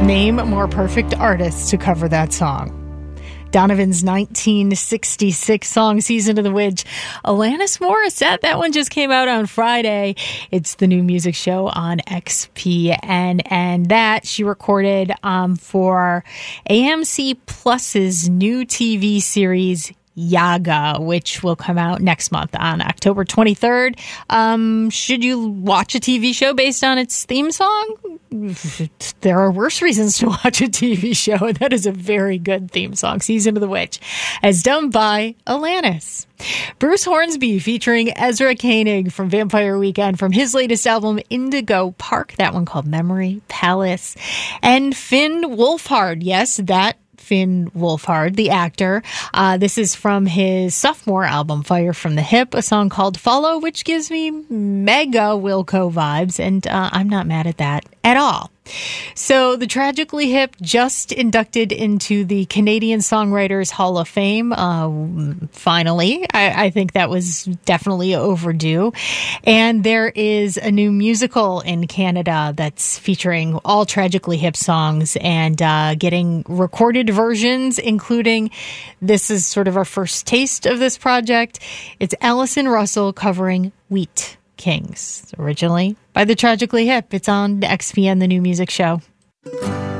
Name a more perfect artist to cover that song. Donovan's 1966 song, Season of the Witch. Alanis Morissette, that one just came out on Friday. It's the new music show on XPN, and that she recorded for AMC Plus's new TV series, Yaga, which will come out next month on October 23rd. Should you watch a TV show based on its theme song? There are worse reasons to watch a TV show, and that is a very good theme song, Season of the Witch, as done by Alanis. Bruce Hornsby featuring Ezra Koenig from Vampire Weekend from his latest album, Indigo Park, that one called Memory Palace. And Finn Wolfhard, yes, that Finn Wolfhard, the actor. This is from his sophomore album, Fire from the Hip, a song called Follow, which gives me mega Wilco vibes, and I'm not mad at that at all. So the Tragically Hip just inducted into the Canadian Songwriters Hall of Fame. Finally, I think that was definitely overdue. And there is a new musical in Canada that's featuring all Tragically Hip songs and getting recorded versions, including, this is sort of our first taste of this project. It's Allison Russell covering Wheat Kings, originally by the Tragically Hip. It's on XPN, the new music show.